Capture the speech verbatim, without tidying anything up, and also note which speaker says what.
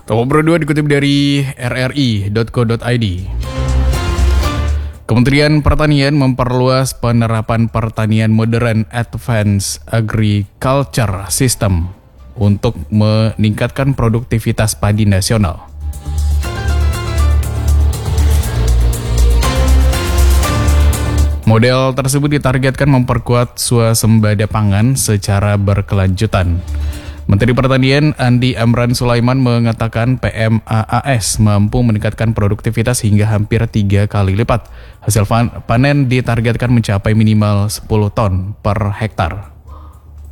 Speaker 1: Nomor dua dikutip dari r r i titik co titik i d. Kementerian Pertanian memperluas penerapan pertanian modern Advanced Agriculture System untuk meningkatkan produktivitas padi nasional. Model tersebut ditargetkan memperkuat swasembada pangan secara berkelanjutan. Menteri Pertanian Andi Amran Sulaiman mengatakan P M A A S mampu meningkatkan produktivitas hingga hampir tiga kali lipat. Hasil panen ditargetkan mencapai minimal sepuluh ton per hektar.